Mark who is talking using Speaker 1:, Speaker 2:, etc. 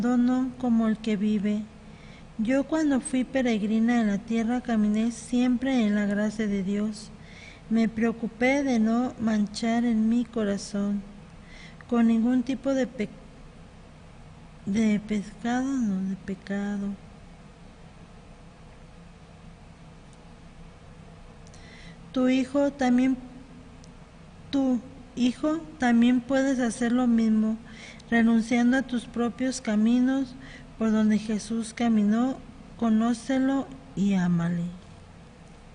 Speaker 1: abandono como el que vive. Yo cuando fui peregrina en la tierra caminé siempre en la gracia de Dios. Me preocupé de no manchar en mi corazón con ningún tipo de pecado. Tu hijo también puedes hacer lo mismo, renunciando a tus propios caminos por donde Jesús caminó. Conócelo y ámale.